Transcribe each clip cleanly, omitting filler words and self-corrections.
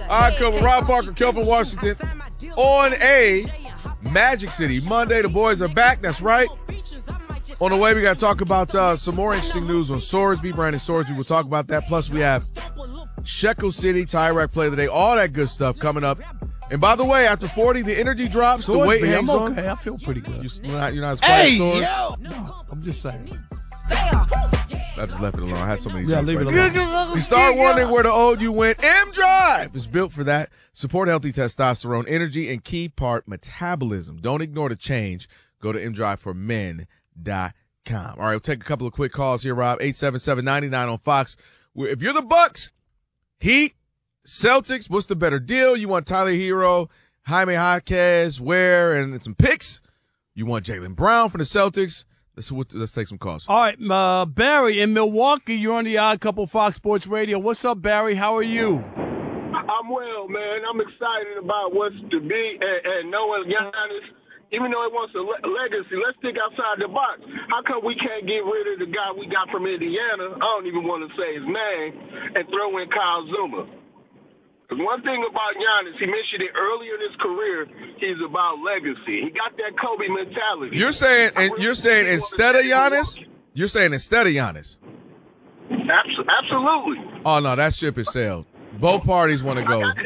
I cover Rob Parker, Kelvin Washington on a Magic City Monday. The boys are back. That's right. On the way, we got to talk about some more interesting news on Sorsby. Brandon Sorsby. We'll talk about that. Plus, we have Shekel City, Tyrek Play of the Day. All that good stuff coming up. And by the way, after 40, the energy drops. The weight hangs on. Okay, I feel pretty good. You're not as quiet as Sors? No, I'm just saying. I just left it alone. I had so many. Yeah, leave it alone. You start wondering where the old you went. M-Drive is built for that. Support healthy testosterone, energy, and key part metabolism. Don't ignore the change. Go to mdriveformen.com. All right, we'll take a couple of quick calls here, Rob. 877-99 on Fox. If you're the Bucks, Heat, Celtics, what's the better deal? You want Tyler Hero, Jaime Jaquez, Ware, and some picks? You want Jaylen Brown for the Celtics? Let's take some calls. All right, Barry in Milwaukee, you're on the Odd Couple Fox Sports Radio. What's up, Barry? How are you? I'm well, man. I'm excited about what's to be and knowing Giannis, even though he wants a legacy, let's think outside the box. How come we can't get rid of the guy we got from Indiana? I don't even want to say his name, and throw in Kyle Zuma. Because one thing about Giannis, he mentioned it earlier in his career, he's about legacy. He got that Kobe mentality. You're saying instead of Giannis? You're saying instead of Giannis? Absolutely. Oh, no, that ship has sailed. Both parties want to go. I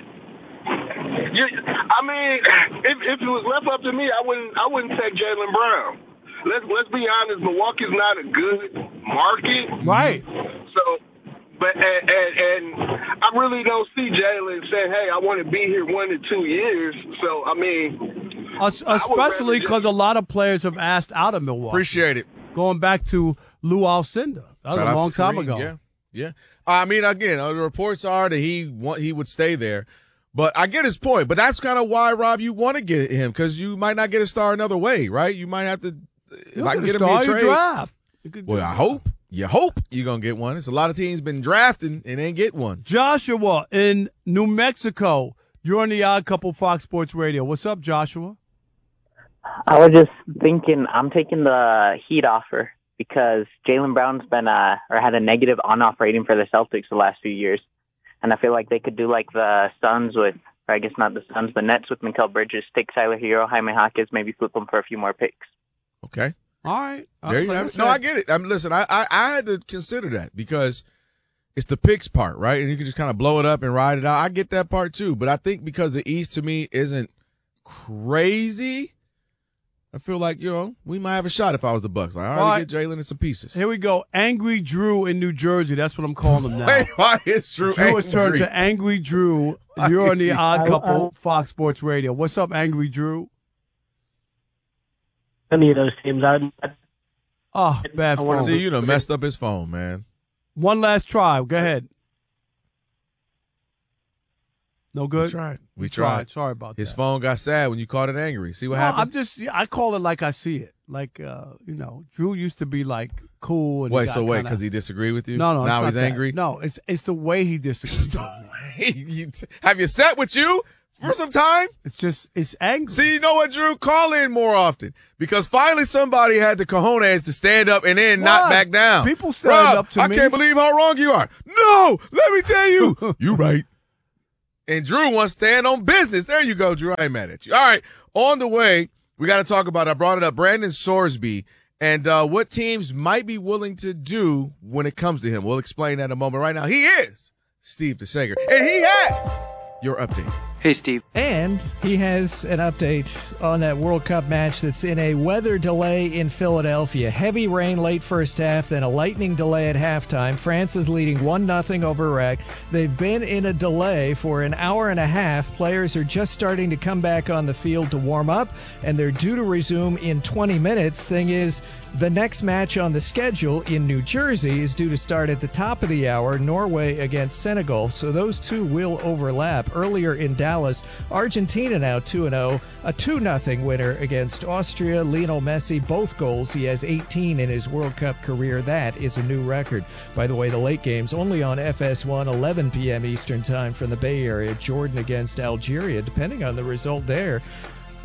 mean, if it was left up to me, I wouldn't take Jaylen Brown. Let's be honest, Milwaukee's not a good market. Right. So, but and I really don't see Jaylen saying, "Hey, I want to be here 1 to 2 years." So, I mean, especially because a lot of players have asked out of Milwaukee. Appreciate it. Going back to Lou Alcindor. That was a long time ago. Yeah. I mean, again, the reports are that he would stay there. But I get his point. But that's kind of why, Rob, you want to get him, because you might not get a star another way, right? You might have to if I can get him in a trade. Draft. Well, I hope. You hope you're going to get one. There's a lot of teams been drafting and ain't get one. Joshua in New Mexico. You're on the Odd Couple Fox Sports Radio. What's up, Joshua? I was just thinking I'm taking the Heat offer because Jaylen Brown's been had a negative on-off rating for the Celtics the last few years. And I feel like they could do like the Suns with, or I guess not the Suns, the Nets with Mikal Bridges, take Tyler Hero, Jaime Jaquez, maybe flip them for a few more picks. Okay. All right. There you have it. No, I get it. Listen, I had to consider that because it's the picks part, right? And you can just kind of blow it up and ride it out. I get that part too. But I think because the East to me isn't crazy, I feel like, we might have a shot if I was the Bucks. Like, all right, get Jaylen in some pieces. Here we go. Angry Drew in New Jersey. That's what I'm calling him now. Wait, why is Drew angry? Has turned to Angry Drew. You're on the Odd Couple Fox Sports Radio. What's up, Angry Drew? Any of those teams. Bad phone. See, messed up his phone, man. One last try. Go ahead. No good? We tried. Sorry about that. His phone got sad when you called it angry. See what happened? I call it like I see it. Like, Drew used to be like cool. And because he disagreed with you? No. Now he's angry? No, it's the way he disagrees. Have you sat with you for some time? It's angry. See, you know what, Drew? Call in more often because finally somebody had the cojones to stand up and then not back down. People stand up to me. I can't believe how wrong you are. No, let me tell you. You right. And Drew wants to stand on business. There you go, Drew. I ain't mad at you. All right. On the way, we got to talk about, I brought it up, Brandon Sorsby and what teams might be willing to do when it comes to him. We'll explain that in a moment. Right now, he is Steve DeSager, and he has your update. Hey, Steve. And he has an update on that World Cup match that's in a weather delay in Philadelphia. Heavy rain late first half, then a lightning delay at halftime. France is leading 1-0 over Iraq. They've been in a delay for an hour and a half. Players are just starting to come back on the field to warm up, and they're due to resume in 20 minutes. Thing is, the next match on the schedule in New Jersey is due to start at the top of the hour, Norway against Senegal, so those two will overlap. Earlier in Dallas, Argentina now 2-0, a 2-0 winner against Austria. Lionel Messi, both goals. He has 18 in his World Cup career. That is a new record. By the way, the late games only on FS1, 11 p.m. Eastern Time from the Bay Area. Jordan against Algeria, depending on the result there.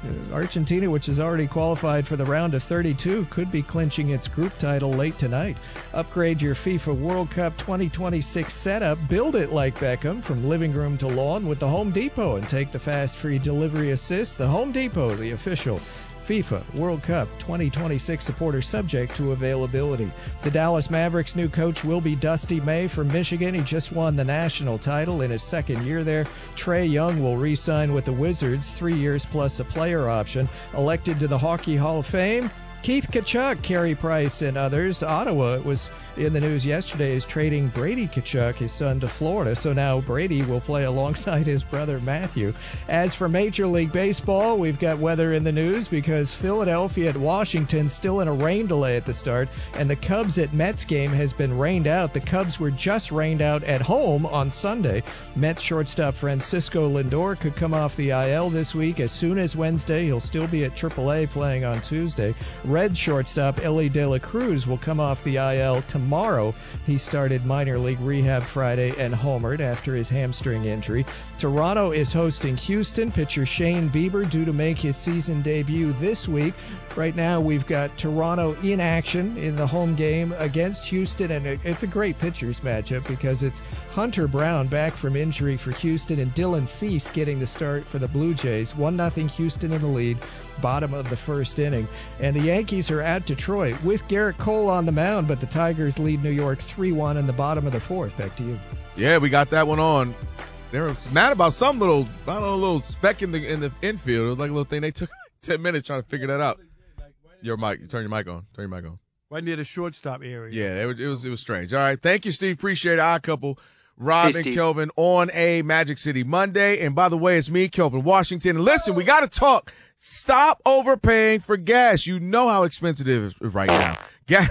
Argentina, which has already qualified for the round of 32, could be clinching its group title late tonight. Upgrade your FIFA World Cup 2026 setup. Build it like Beckham from living room to lawn with the Home Depot and take the fast free delivery assist. The Home Depot, the official FIFA World Cup 2026 supporter, subject to availability. The Dallas Mavericks' new coach will be Dusty May from Michigan. He just won the national title in his second year there. Trae Young will re-sign with the Wizards, 3 years plus a player option. Elected to the Hockey Hall of Fame, Keith Tkachuk, Carey Price, and others. Ottawa was in the news yesterday is trading Brady Tkachuk, his son, to Florida. So now Brady will play alongside his brother Matthew. As for Major League Baseball, we've got weather in the news because Philadelphia at Washington still in a rain delay at the start, and the Cubs at Mets game has been rained out. The Cubs were just rained out at home on Sunday. Mets shortstop Francisco Lindor could come off the IL this week. As soon as Wednesday, he'll still be at AAA playing on Tuesday. Red shortstop Elly De La Cruz will come off the IL tomorrow. He started minor league rehab Friday and homered after his hamstring injury. Toronto is hosting Houston. Pitcher Shane Bieber due to make his season debut this week. Right now, we've got Toronto in action in the home game against Houston, and it's a great pitchers matchup because it's Hunter Brown back from injury for Houston and Dylan Cease getting the start for the Blue Jays. 1-0 Houston in the lead, bottom of the first inning. And the Yankees are at Detroit with Garrett Cole on the mound, but the Tigers lead New York 3-1 in the bottom of the fourth. Back to you. Yeah, we got that one on. They were mad about some little, I don't know, little speck in the infield. It was like a little thing. They took 10 minutes trying to figure that out. Your mic. Turn your mic on. Turn your mic on. Right near the shortstop area. Yeah, it was strange. All right. Thank you, Steve. Appreciate it. Our couple, Rob and Kelvin, on a Magic City Monday. And by the way, it's me, Kelvin Washington. And listen, we got to talk. Stop overpaying for gas. You know how expensive it is right now. Gas.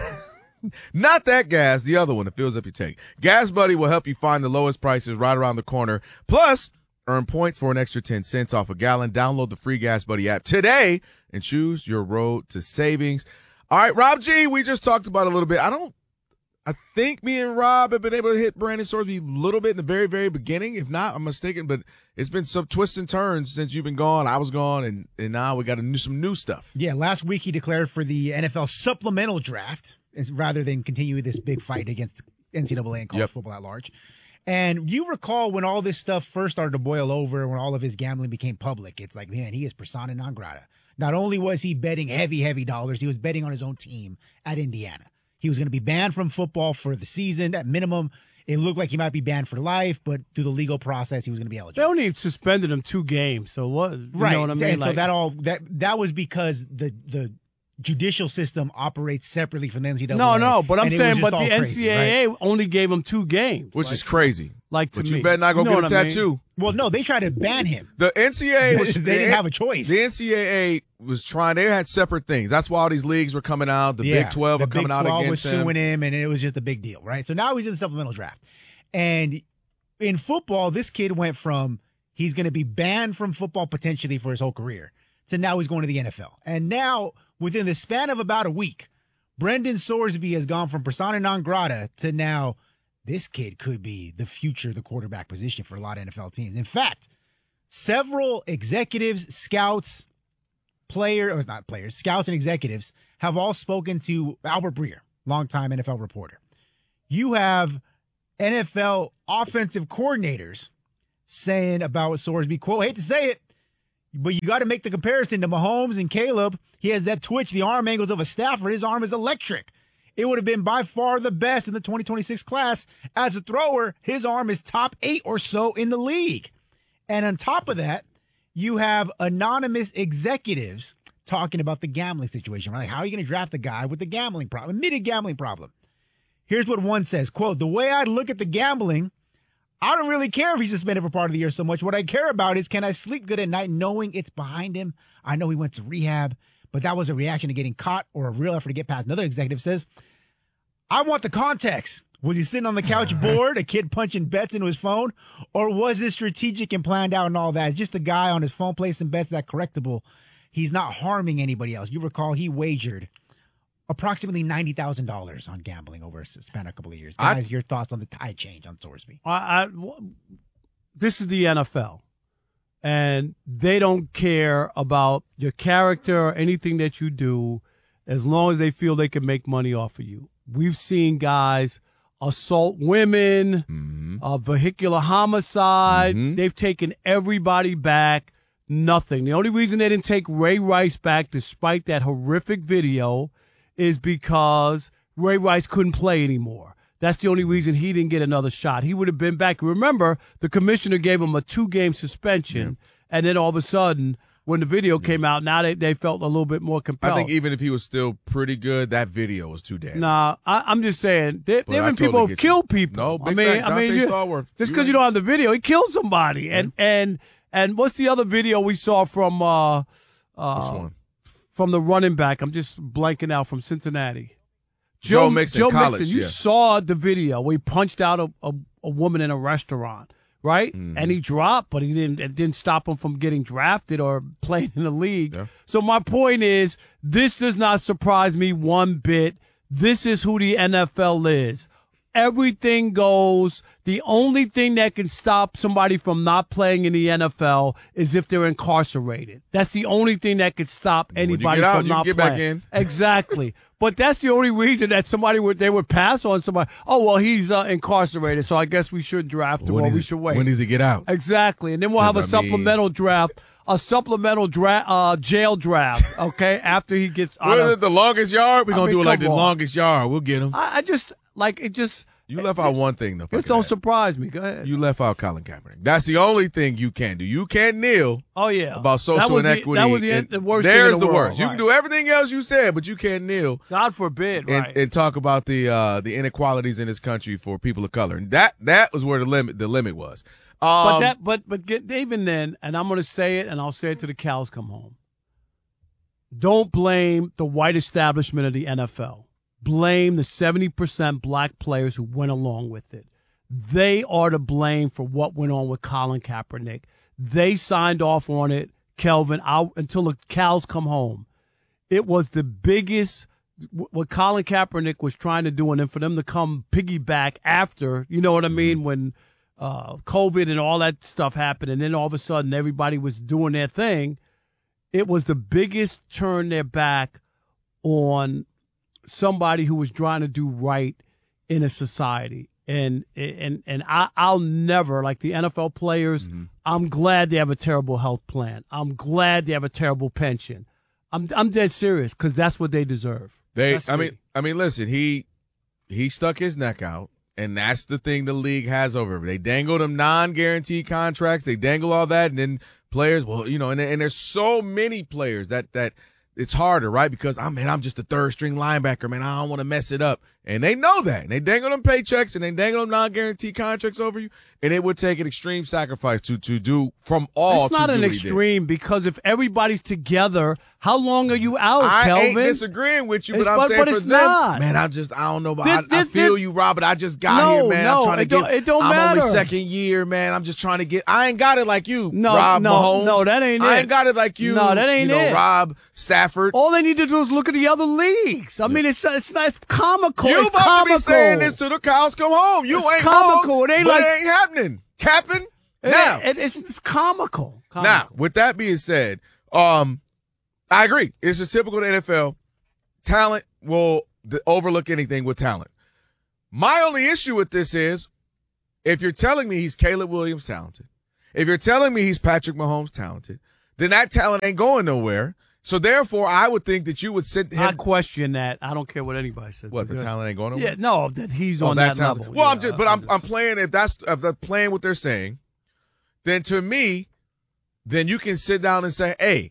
Not that gas, the other one that fills up your tank. Gas Buddy will help you find the lowest prices right around the corner. Plus, earn points for an extra 10 cents off a gallon. Download the free Gas Buddy app today and choose your road to savings. All right, Rob G, we just talked about it a little bit. I think me and Rob have been able to hit Brandon Sorsby a little bit in the very, very beginning. If not, I'm mistaken, but it's been some twists and turns since you've been gone. I was gone, and now we got some new stuff. Yeah, last week he declared for the NFL supplemental draft rather than continue this big fight against NCAA and college football at large. And you recall when all this stuff first started to boil over, when all of his gambling became public, it's like, man, he is persona non grata. Not only was he betting heavy dollars, he was betting on his own team at Indiana. He was going to be banned from football for the season. At minimum, it looked like he might be banned for life, but through the legal process, he was going to be eligible. They only suspended him 2 games, so what? You know what I mean? And so that was because the judicial system operates separately from the NCAA. No, but I'm saying, but the NCAA right? only gave him 2 games, which is crazy. Like to but me, you better not go get a tattoo. Well, no, they tried to ban him. The NCAA they didn't have a choice. The NCAA was trying. They had separate things. That's why all these leagues were coming out. The Big 12 were coming out against him. The Big 12 was suing him, and it was just a big deal, right? So now he's in the supplemental draft, and in football, this kid went from he's going to be banned from football potentially for his whole career to now he's going to the NFL, and now within the span of about a week, Brendan Sorsby has gone from persona non grata to now this kid could be the future, the quarterback position for a lot of NFL teams. In fact, several executives, scouts, scouts and executives have all spoken to Albert Breer, longtime NFL reporter. You have NFL offensive coordinators saying about Sorsby, quote, hate to say it, but you got to make the comparison to Mahomes and Caleb. He has that twitch, the arm angles of a Stafford. His arm is electric. It would have been by far the best in the 2026 class. As a thrower, his arm is top 8 or so in the league. And on top of that, you have anonymous executives talking about the gambling situation. Right? Like, how are you going to draft a guy with the gambling problem, admitted gambling problem? Here's what one says, quote, the way I look at the gambling, I don't really care if he's suspended for part of the year so much. What I care about is, can I sleep good at night knowing it's behind him? I know he went to rehab, but that was a reaction to getting caught or a real effort to get past. Another executive says, I want the context. Was he sitting on the couch bored, a kid punching bets into his phone? Or was it strategic and planned out and all that? It's just a guy on his phone placing bets that correctable. He's not harming anybody else. You recall he wagered approximately $90,000 on gambling over a span of a couple of years. Guys, your thoughts on the tide change on Sorsby? This is the NFL. and they don't care about your character or anything that you do as long as they feel they can make money off of you. We've seen guys assault women, vehicular homicide. They've taken everybody back. Nothing. The only reason they didn't take Ray Rice back, despite that horrific video, is because Ray Rice couldn't play anymore. That's the only reason he didn't get another shot. He would have been back. Remember, the commissioner gave him a 2-game suspension, and then all of a sudden, when the video came out, now they felt a little bit more compelled. I think even if he was still pretty good, that video was too damn. Nah, I'm just saying, there have been people who've killed people. No, big fact, Dante Stallworth. Just because you don't have the video, he killed somebody. And what's the other video we saw from Which one? From the running back? I'm just blanking out, from Cincinnati. Joe Mixon, college. Mixon, you saw the video where he punched out a woman in a restaurant, right? And he dropped, but it didn't stop him from getting drafted or playing in the league. Yeah. So my point is, this does not surprise me one bit. This is who the NFL is. Everything goes. The only thing that can stop somebody from not playing in the NFL is if they're incarcerated. That's the only thing that could stop anybody from not playing. Back in. Exactly. But that's the only reason that they would pass on somebody. Oh, well, he's incarcerated, so I guess we should draft him, or we should wait. When does he get out? Exactly. And then we'll have a supplemental draft. A supplemental jail draft, okay, after he gets out of the longest yard? We're going to do it like the longest yard. We'll get him. You left out one thing, though. It don't surprise me. Go ahead. You left out Colin Kaepernick. That's the only thing you can do. You can't kneel about social inequity. That was the worst There's thing in the worst. world. You can do everything else you said, but you can't kneel. God forbid, and talk about the inequalities in this country for people of color. And that was where the limit was. But even then, and I'm going to say it, and I'll say it till the cows come home. Don't blame the white establishment of the NFL. Blame the 70% black players who went along with it. They are to blame for what went on with Colin Kaepernick. They signed off on it, Kelvin, until the cows come home. It was the biggest, what Colin Kaepernick was trying to do, and then for them to come piggyback after, you know what I mean, when COVID and all that stuff happened, and then all of a sudden everybody was doing their thing. It was the biggest turn their back on somebody who was trying to do right in a society. And I'll never, like the NFL players, I'm glad they have a terrible health plan. I'm glad they have a terrible pension. I'm dead serious, because that's what they deserve. Listen, he stuck his neck out, and that's the thing the league has over him. They dangle them non-guaranteed contracts. They dangle all that, and then players, and there's so many players that it's harder, right? Because I'm just a third string linebacker, man. I don't want to mess it up. And they know that. And they dangle them paychecks and they dangle them non-guaranteed contracts over you. And it would take an extreme sacrifice to do from all. It's not an extreme, because if everybody's together, how long are you out, Kelvin? I ain't disagreeing with you, but I'm saying for them, man, I don't know. But I feel you, Rob, but I just got here, man. I'm trying to get. It don't matter. I'm only second year, man. I'm just trying to get. I ain't got it like you, Rob Mahomes. No, that ain't it. I ain't got it like you. No, that ain't it. Rob Stafford. All they need to do is look at the other leagues. I mean, it's comical. You about to be saying this till the cows come home. You ain't comical. Wrong, it ain't but it ain't happening. Capping now. It's comical. Now, with that being said, I agree. It's a typical NFL. Talent will overlook anything with talent. My only issue with this is, if you're telling me he's Caleb Williams talented, if you're telling me he's Patrick Mahomes talented, then that talent ain't going nowhere. So therefore, I would think that you would sit him. I question that. I don't care what anybody says. What, the talent ain't going nowhere? Yeah, no, that he's on that level. Well, I'm playing. If they're playing what they're saying, then to me, then you can sit down and say, hey,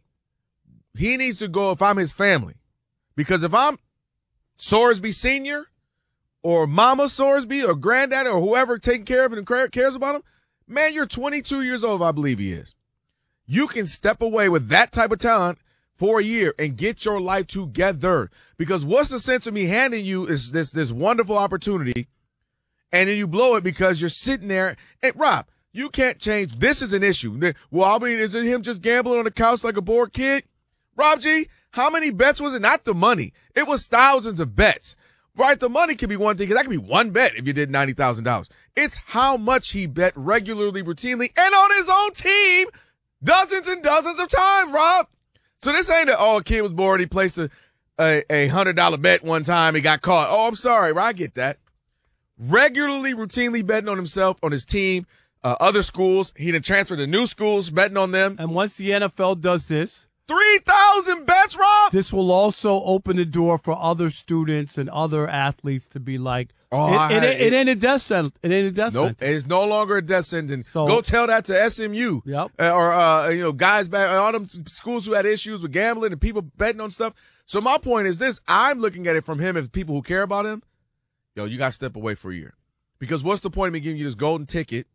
he needs to go if I'm his family, because if I'm Sorsby Senior or Mama Sorsby or Granddaddy or whoever taking care of him and cares about him, man, you're 22 years old. I believe he is. You can step away with that type of talent for a year and get your life together. Because what's the sense of me handing you is this wonderful opportunity, and then you blow it because you're sitting there. And Rob, you can't change. This is an issue. Well, I mean, is it him just gambling on the couch like a bored kid? Rob G, how many bets was it? Not the money. It was thousands of bets. Right? The money could be one thing, because that could be one bet if you did $90,000. It's how much he bet regularly, routinely, and on his own team Dozens and dozens of times, Rob. So this ain't a kid was bored. He placed a $100 bet one time. He got caught. Oh, I'm sorry. I get that. Regularly, routinely betting on himself, on his team, other schools. He done transferred to new schools, betting on them. And once the NFL does this, 3,000 bets, Rob. this will also open the door for other students and other athletes to be like, it ain't a death sentence. It ain't a death Nope, sentence. it's no longer a death sentence. So- Go tell that to SMU. Yep. Or guys back all them schools who had issues with gambling and people betting on stuff. So my point is this: I'm looking at it from him as people who care about him. Yo, you got to step away for a year, because what's the point of me giving you this golden ticket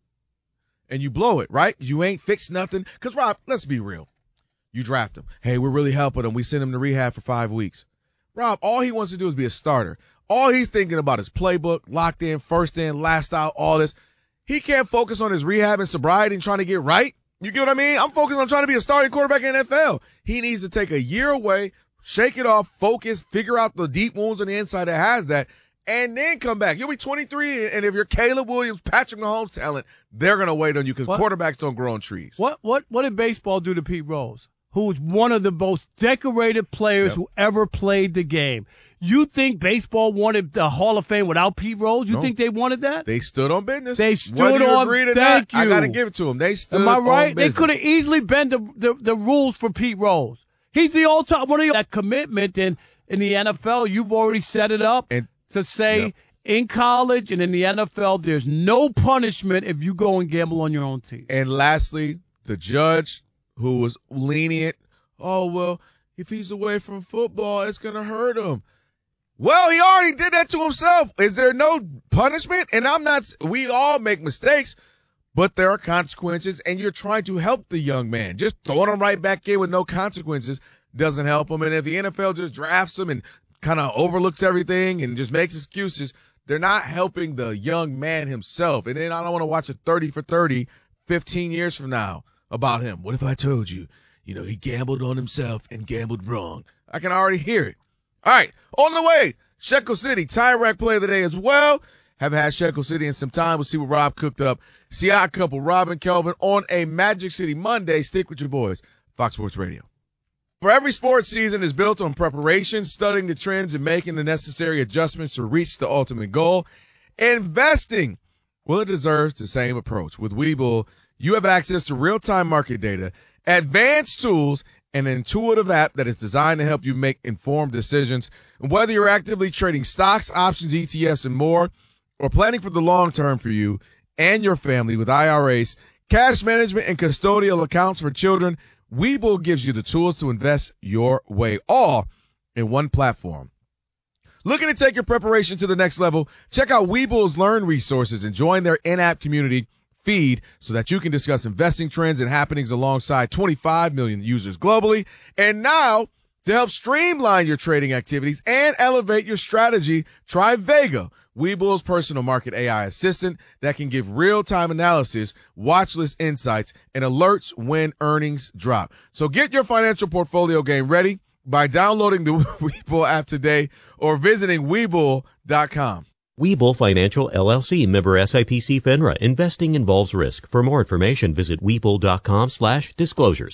and you blow it, right? You ain't fixed nothing. Because Rob, let's be real. You draft him. Hey, we're really helping him. We send him to rehab for 5 weeks. Rob, all he wants to do is be a starter. All he's thinking about is playbook, locked in, first in, last out, all this. He can't focus on his rehab and sobriety and trying to get right. You get what I mean? I'm focused on trying to be a starting quarterback in the NFL. He needs to take a year away, shake it off, focus, figure out the deep wounds on the inside that has that, and then come back. You'll be 23, and if you're Caleb Williams, Patrick Mahomes talent, they're going to wait on you because quarterbacks don't grow on trees. What did baseball do to Pete Rose, who's one of the most decorated players who ever played the game? You think baseball wanted the Hall of Fame without Pete Rose? You think they wanted that? They stood on business. They stood Whether you on agree to thank that, I you. got to give it to them. They stood Am I right? on They business. could have easily bent the rules for Pete Rose. He's the all-time one of your that commitment in the NFL. You've already set it up to say in college and in the NFL, there's no punishment if you go and gamble on your own team. And lastly, the judge who was lenient. Oh, well, if he's away from football, it's going to hurt him. Well, he already did that to himself. Is there no punishment? And we all make mistakes, but there are consequences, and you're trying to help the young man. Just throwing him right back in with no consequences doesn't help him. And if the NFL just drafts him and kind of overlooks everything and just makes excuses, they're not helping the young man himself. And then I don't want to watch a 30 for 30 15 years from now about him. What if I told you, he gambled on himself and gambled wrong? I can already hear it. All right, on the way, Shekel City, Tire Rack play of the day as well. Haven't had Shekel City in some time. We'll see what Rob cooked up. See our couple, Rob and Kelvin, on a Magic City Monday. Stick with your boys, Fox Sports Radio. For every sports season is built on preparation, studying the trends, and making the necessary adjustments to reach the ultimate goal. Investing, well, it deserves the same approach. With Webull, you have access to real-time market data, advanced tools, and an intuitive app that is designed to help you make informed decisions. And whether you're actively trading stocks, options, ETFs, and more, or planning for the long term for you and your family with IRAs, cash management, and custodial accounts for children, Webull gives you the tools to invest your way, all in one platform. Looking to take your preparation to the next level? Check out Webull's Learn resources and join their in-app community feed so that you can discuss investing trends and happenings alongside 25 million users globally. And now, to help streamline your trading activities and elevate your strategy, try Vega, Webull's personal market AI assistant that can give real-time analysis, watch list insights, and alerts when earnings drop. So get your financial portfolio game ready by downloading the Webull app today or visiting Webull.com. Webull Financial, LLC, member SIPC FINRA. Investing involves risk. For more information, visit Webull.com/disclosures.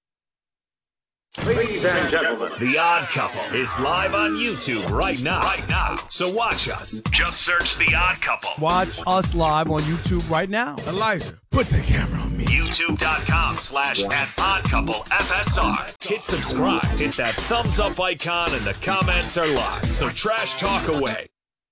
Ladies and gentlemen, The Odd Couple is live on YouTube right now. So watch us. Just search The Odd Couple. Watch us live on YouTube right now. Elijah, put the camera on me. YouTube.com/@oddcouplefsr. Hit subscribe. Hit that thumbs up icon, and the comments are live. So trash talk away.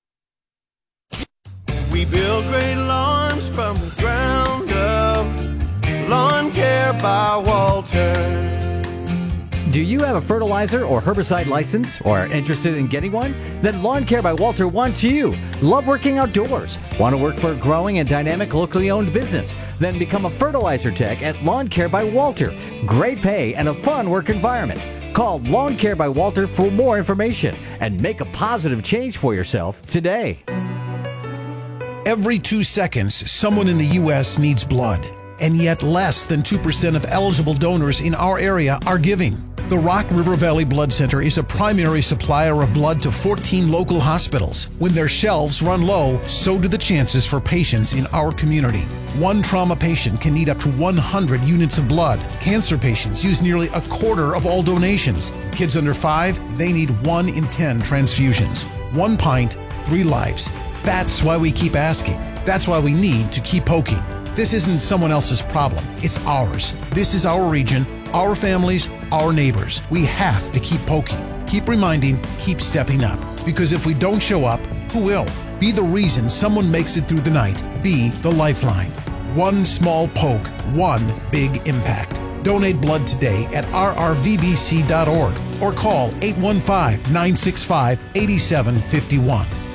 We build great lawns from the ground up. Lawn Care by Walter. Do you have a fertilizer or herbicide license or are interested in getting one? Then Lawn Care by Walter wants you. Love working outdoors? Want to work for a growing and dynamic locally owned business? Then become a fertilizer tech at Lawn Care by Walter. Great pay and a fun work environment. Call Lawn Care by Walter for more information and make a positive change for yourself today. Every 2 seconds, someone in the U.S. needs blood, and yet less than 2% of eligible donors in our area are giving. The Rock River Valley Blood Center is a primary supplier of blood to 14 local hospitals. When their shelves run low, so do the chances for patients in our community. One trauma patient can need up to 100 units of blood. Cancer patients use nearly a quarter of all donations. Kids under 5, they need 1 in 10 transfusions. 1 pint, 3 lives. That's why we keep asking. That's why we need to keep poking. This isn't someone else's problem. It's ours. This is our region, our families, our neighbors. We have to keep poking. Keep reminding, keep stepping up. Because if we don't show up, who will? Be the reason someone makes it through the night. Be the lifeline. One small poke, one big impact. Donate blood today at rrvbc.org or call 815-965-8751.